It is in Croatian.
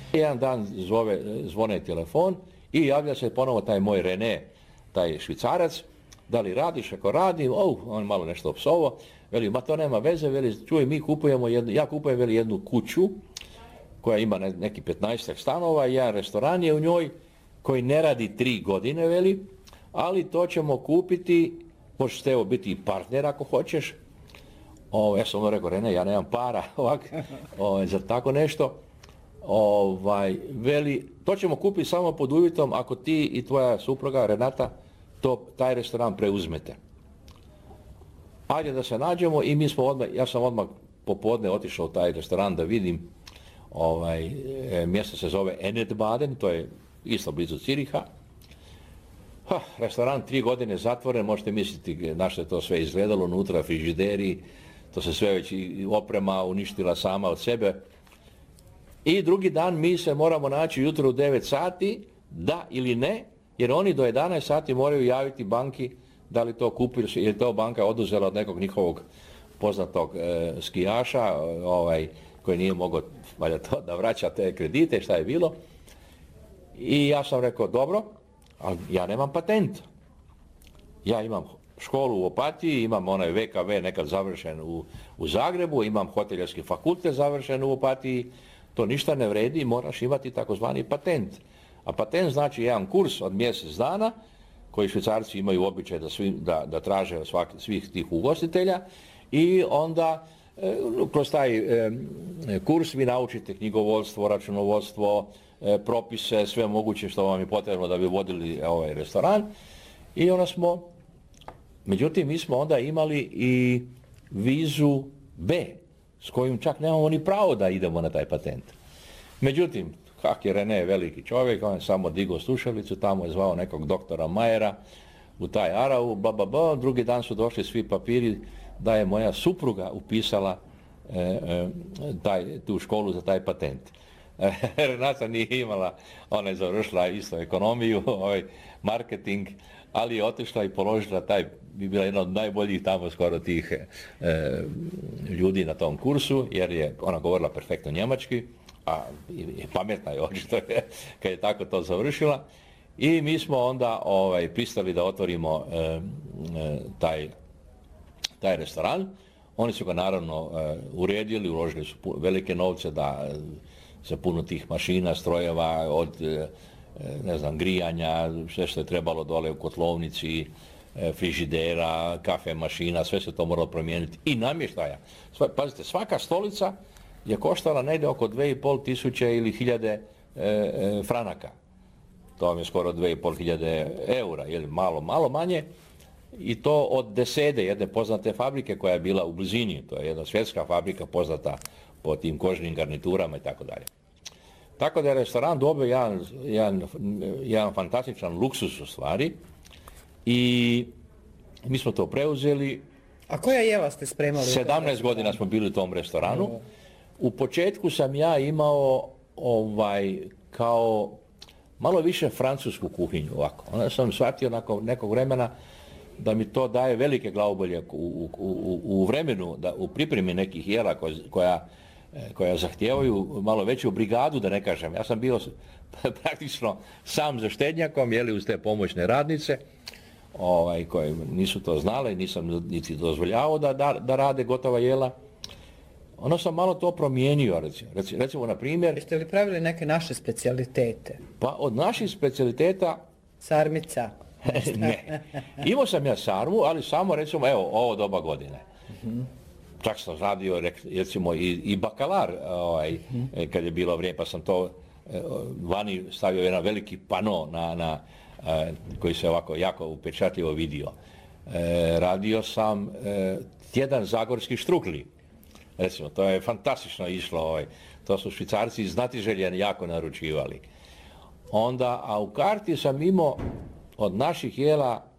Jedan dan zvone telefon i javlja se ponovo taj moj René, taj Švicarac, da li radiš, ako radim, on malo nešto opsovo, veli, ma to nema veze, veli, čuj, mi kupujemo ja kupujem, veli, jednu kuću koja ima neki 15 stanova i jedan restoran je u njoj koji ne radi 3 godine, veli, ali to ćemo kupiti, možeš evo biti i partner ako hoćeš. Ja sam mu rekao, René, ja nemam para za tako nešto. Veli, to ćemo kupiti samo pod uvjetom ako ti i tvoja supruga Renata taj restoran preuzmete. Ajde da se nađemo i ja sam odmah popodne otišao u taj restoran da vidim, mjesto se zove Ennetbaden, to je isto blizu Ciriha. Restoran 3 godine zatvoren, možete misliti na što je to sve izgledalo, unutra frižideri, to se sve već oprema uništila sama od sebe. I drugi dan mi se moramo naći jutro u 9 sati, da ili ne, jer oni do 11 sati moraju javiti banki da li to kupili, jer to banka oduzela od nekog njihovog poznatog skijaša, koji nije mogao valjda to da vraća te kredite, šta je bilo. I ja sam rekao, dobro, ali ja nemam patent. Ja imam školu u Opatiji, imam onaj VKV nekad završen u Zagrebu, imam hoteljerski fakultet završen u Opatiji, to ništa ne vredi, moraš imati takozvani patent. A patent znači jedan kurs od mjesec dana, koji Švicarci imaju običaj da traže od svih tih ugostitelja i onda kroz taj kurs vi naučite knjigovodstvo, računovodstvo, propise, sve moguće što vam je potrebno da bi vodili ovaj restoran. I onda međutim, mi smo onda imali i vizu B, s kojim čak nemamo ni pravo da idemo na taj patent. Međutim, kak je René veliki čovjek, on je samo digao slušalicu, tamo je zvao nekog doktora Majera u taj Arau, drugi dan su došli svi papiri da je moja supruga upisala tu školu za taj patent. Renata nije imala, ona je završila isto ekonomiju, marketing, ali je otišla i položila bi bila jedna od najboljih tamo skoro tih ljudi na tom kursu, jer je ona govorila perfektno njemački, a pametna je očito kad je tako to završila. I mi smo onda pristali da otvorimo taj restoran. Oni su ga naravno uredili, uložili su velike novce da se puno tih mašina, strojeva, od grijanja, sve što je trebalo dole u kotlovnici, frižidera, kafe mašina, sve se to moralo promijeniti i namještaja. Pazite, svaka stolica je koštala negdje oko 2500 ili 1000 franaka. To vam je skoro 2500 eura, ili malo manje. I to od Desede, jedne poznate fabrike koja je bila u blizini. To je jedna svjetska fabrika poznata po tim kožnim garniturama i tako dalje. Tako da je restoran dobio jedan fantastičan luksus u stvari i mi smo to preuzeli. A koja jela ste spremali? 17 godina smo bili u tom restoranu. U početku sam ja imao kao malo više francusku kuhinju ovako. Onda sam shvatio nakon nekog vremena da mi to daje velike glavobolje u vremenu, u pripremi nekih jela koja zahtijevaju malo veću brigadu, da ne kažem. Ja sam bio praktično sam za štednjakom, jeli uz te pomoćne radnice, koje nisu to znale, nisam niti dozvoljavao da rade gotova jela. Ono sam malo to promijenio, recimo na primjer. Jeste li pravili neke naše specijalitete? Pa od naših specijaliteta... Sarmica? Ne. Imao sam ja sarmu, ali samo recimo, evo, ovo doba godine. Čak sam radio, recimo, i bakalar, kad je bilo vrijeme, pa sam to vani stavio jedan veliki pano koji se ovako jako upečatljivo vidio. Radio sam tjedan zagorskih štrukli. Recimo, to je fantastično išlo, to su Švicarci znatiželje jako naručivali. Onda, a u karti sam imao od naših jela